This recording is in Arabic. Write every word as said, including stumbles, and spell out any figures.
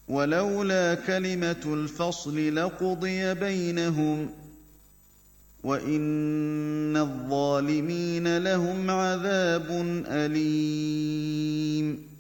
وَلَوْلَا كَلِمَةُ الْفَصْلِ لَقُضِيَ بَيْنَهُمْ ۗ وَإِنَّ الظَّالِمِينَ لَهُمْ عَذَابٌ أَلِيمٌ